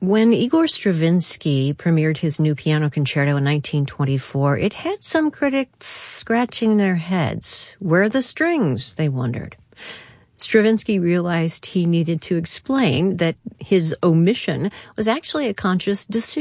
When Igor Stravinsky premiered his new piano concerto in 1924, it had some critics scratching their heads. Where are the strings, they wondered. Stravinsky realized he needed to explain that his omission was actually a conscious decision.